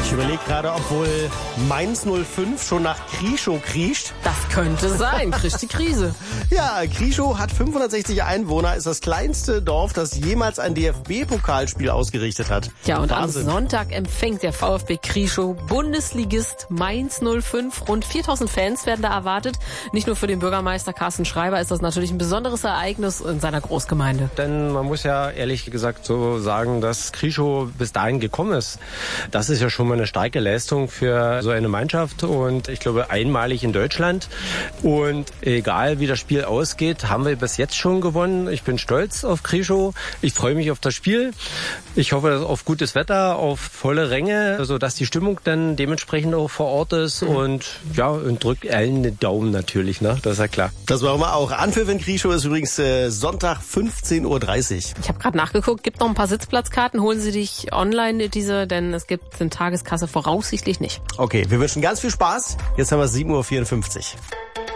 Ich überlege gerade, ob wohl Mainz 05 schon nach Krieschow kriecht. Das könnte sein, kriegt die Krise. Ja, Krieschow hat 560 Einwohner, ist das kleinste Dorf, das jemals ein DFB-Pokalspiel ausgerichtet hat. Ja, und Wahnsinn. am Sonntag empfängt der VfB Krieschow Bundesligist Mainz 05. Rund 4000 Fans werden da erwartet. Nicht nur für den Bürgermeister Carsten Schreiber ist das natürlich ein besonderes Ereignis in seiner Großgemeinde. Denn man muss ja ehrlich gesagt so sagen, dass Krieschow bis dahin gekommen ist. Das ist ja schon mal eine starke Leistung für so eine Mannschaft und ich glaube einmalig in Deutschland. Und egal wie das Spiel ausgeht, haben wir bis jetzt schon gewonnen. Ich bin stolz auf Krieschow. Ich freue mich auf das Spiel. Ich hoffe auf gutes Wetter, auf volle Ränge, sodass die Stimmung dann dementsprechend auch vor Ort ist. Und ja, und drückt allen den Daumen natürlich, ne? Das ist ja klar. Das machen wir auch. Anpfiff in Krieschow ist übrigens Sonntag 15:30 Uhr. Ich habe gerade nachgeguckt, gibt noch ein paar Sitzplatzkarten. Holen Sie dich online diese, denn es gibt eine Tageskasse voraussichtlich nicht. Okay, wir wünschen ganz viel Spaß. Jetzt haben wir 7:54 Uhr.